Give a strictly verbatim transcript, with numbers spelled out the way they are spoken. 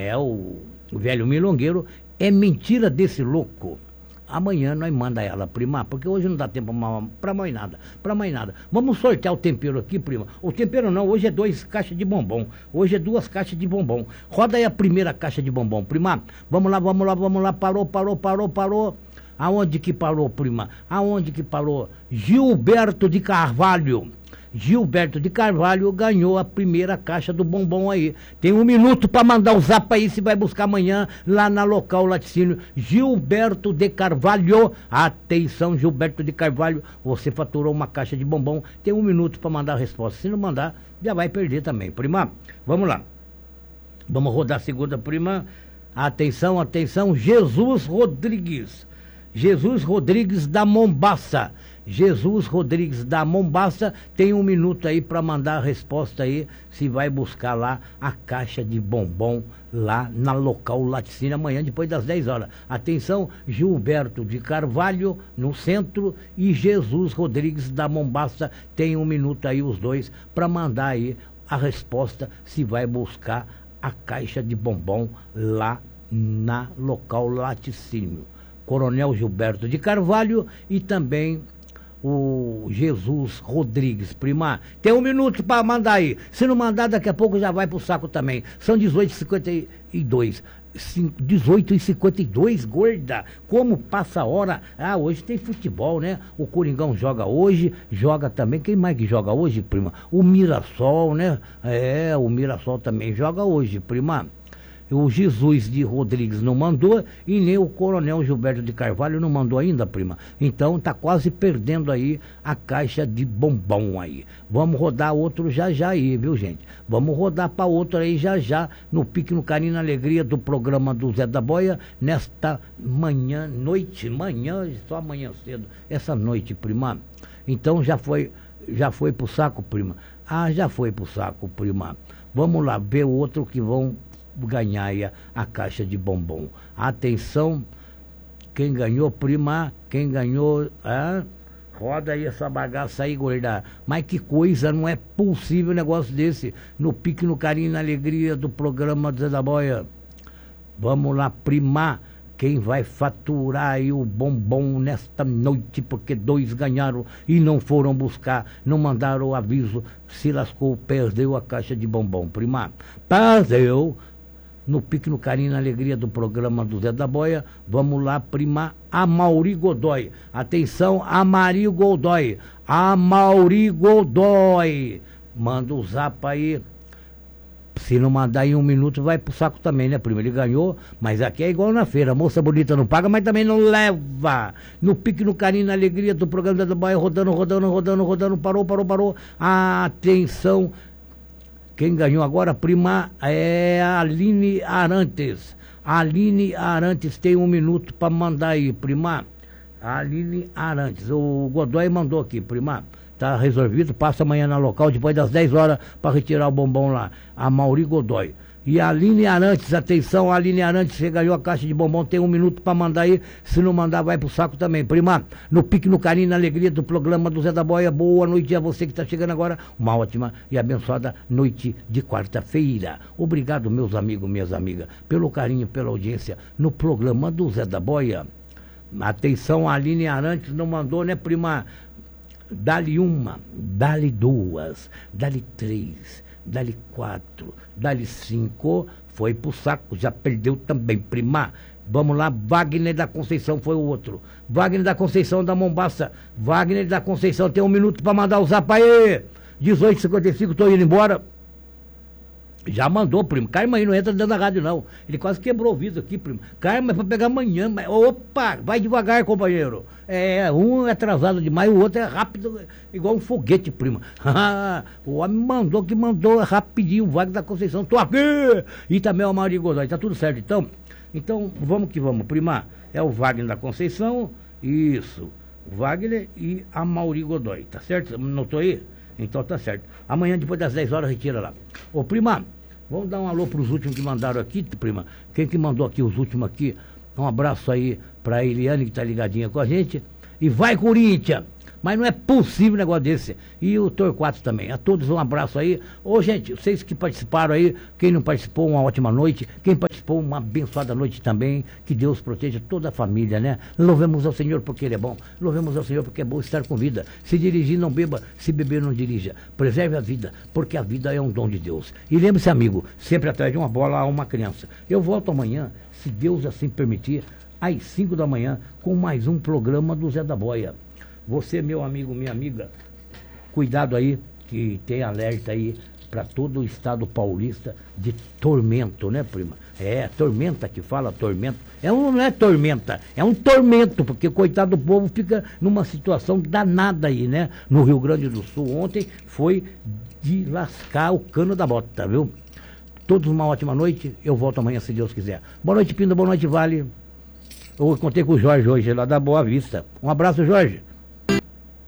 É, o, o velho milongueiro. É mentira desse louco. Amanhã nós manda ela, prima, porque hoje não dá tempo para mais nada, para mais nada. Vamos sortear o tempero aqui, prima. O tempero não, hoje é duas caixas de bombom. Hoje é duas caixas de bombom. Roda aí a primeira caixa de bombom, prima. Vamos lá, vamos lá, vamos lá. Parou, parou, parou, parou. Aonde que parou, prima? Aonde que parou? Gilberto de Carvalho. Gilberto de Carvalho ganhou a primeira caixa do bombom aí. Tem um minuto para mandar o zap aí, se vai buscar amanhã lá na local laticínio. Gilberto de Carvalho. Atenção, Gilberto de Carvalho. Você faturou uma caixa de bombom. Tem um minuto para mandar a resposta. Se não mandar, já vai perder também. Prima, vamos lá. Vamos rodar a segunda, prima. Atenção, atenção. Jesus Rodrigues. Jesus Rodrigues da Mombaça. Jesus Rodrigues da Mombaça tem um minuto aí para mandar a resposta aí, se vai buscar lá a caixa de bombom lá na local laticínio amanhã depois das dez horas. Atenção, Gilberto de Carvalho no centro e Jesus Rodrigues da Mombaça tem um minuto aí os dois para mandar aí a resposta se vai buscar a caixa de bombom lá na local laticínio. Coronel Gilberto de Carvalho e também o Jesus Rodrigues, prima. Tem um minuto para mandar aí. Se não mandar, daqui a pouco já vai pro saco também. São dezoito e cinquenta e dois. dezoito e cinquenta e dois, gorda. Como passa a hora? Ah, hoje tem futebol, né? O Coringão joga hoje, joga também. Quem mais que joga hoje, prima? O Mirassol, né? É, o Mirassol também joga hoje, prima. O Jesus de Rodrigues não mandou e nem o Coronel Gilberto de Carvalho não mandou ainda, prima. Então tá quase perdendo aí a caixa de bombom aí. Vamos rodar outro já já aí, viu, gente? Vamos rodar para outro aí já já no Pique, no Carinho, na Alegria do programa do Zé da Boia nesta manhã, noite, manhã, só amanhã cedo, essa noite, prima. Então já foi, já foi pro saco, prima. Ah, já foi pro saco, prima. Vamos lá ver o outro que vão ganhar aí a, a caixa de bombom. Atenção, quem ganhou, prima, quem ganhou, ah, roda aí essa bagaça aí, gorda. Mas que coisa, não é possível um negócio desse, no Pique, no Carinho, na Alegria do programa do Zé da Boia. Vamos lá, prima, quem vai faturar aí o bombom nesta noite, porque dois ganharam e não foram buscar, não mandaram o aviso, se lascou, perdeu a caixa de bombom, prima. Perdeu. No Pique, no Carinho, na Alegria do programa do Zé da Boia. Vamos lá, prima Amauri Godoy. Atenção, Amari Godoy. Amauri Godoy. Manda o zap aí. Se não mandar em um minuto, vai pro saco também, né, prima? Ele ganhou, mas aqui é igual na feira. A moça bonita não paga, mas também não leva. No Pique, no Carinho, na Alegria do programa do Zé da Boia. Rodando, rodando, rodando, rodando. Parou, parou, parou. Atenção. Quem ganhou agora, prima, é a Aline Arantes. A Aline Arantes tem um minuto para mandar aí, prima. A Aline Arantes. O Godoy mandou aqui, prima. Tá resolvido, passa amanhã na local, depois das dez horas, para retirar o bombom lá. A Mauri Godoy. E a Aline Arantes, atenção, a Aline Arantes, você ganhou a caixa de bombom, tem um minuto para mandar aí. Se não mandar, vai pro saco também. Prima, no Pique, no Carinho, na Alegria do programa do Zé da Boia. Boa noite a você que está chegando agora. Uma ótima e abençoada noite de quarta-feira. Obrigado, meus amigos, minhas amigas, pelo carinho, pela audiência no programa do Zé da Boia. Atenção, a Aline Arantes não mandou, né, prima? Dá-lhe uma, dá-lhe duas, dá-lhe três, dá-lhe quatro, dá-lhe cinco, foi pro saco, já perdeu também, prima. Vamos lá, Wagner da Conceição foi o outro. Wagner da Conceição da Mombaça. Wagner da Conceição tem um minuto para mandar o zap aí. dezoito e cinquenta e cinco, tô indo embora. Já mandou, primo. Carma aí, não entra dentro da rádio, não. Ele quase quebrou o vidro aqui, primo. Carma é pra pegar amanhã. Mas... Opa, vai devagar, companheiro. É, um é atrasado demais, o outro é rápido, igual um foguete, primo. O homem mandou que mandou rapidinho, o Wagner da Conceição. Tô aqui! E também o Mauri Godoy. Tá tudo certo, então? Então, vamos que vamos, prima. É o Wagner da Conceição, isso. O Wagner e a Mauri Godoy. Tá certo? Notou aí? Então tá certo. Amanhã, depois das dez horas, retira lá. Ô, prima, vamos dar um alô pros últimos que mandaram aqui, prima. Quem que mandou aqui, os últimos aqui? Um abraço aí pra Eliane, que tá ligadinha com a gente. E vai, Corinthians! Mas não é possível um negócio desse. E o Torquato também. A todos um abraço aí. Ô, gente, vocês que participaram aí, quem não participou, uma ótima noite. Quem participou, uma abençoada noite também. Que Deus proteja toda a família, né? Louvemos ao Senhor porque Ele é bom. Louvemos ao Senhor porque é bom estar com vida. Se dirigir, não beba. Se beber, não dirija. Preserve a vida, porque a vida é um dom de Deus. E lembre-se, amigo, sempre atrás de uma bola há uma criança. Eu volto amanhã, se Deus assim permitir, às cinco da manhã, com mais um programa do Zé da Boia. Você, meu amigo, minha amiga, cuidado aí, que tem alerta aí para todo o estado paulista de tormento, né, prima? É, tormenta que fala, tormento. É um, não é tormenta, é um tormento, porque coitado do povo fica numa situação danada aí, né? No Rio Grande do Sul, ontem foi de lascar o cano da bota, viu? Todos uma ótima noite, eu volto amanhã se Deus quiser. Boa noite, Pinda, boa noite, Vale. Eu contei com o Jorge hoje, lá da Boa Vista. Um abraço, Jorge.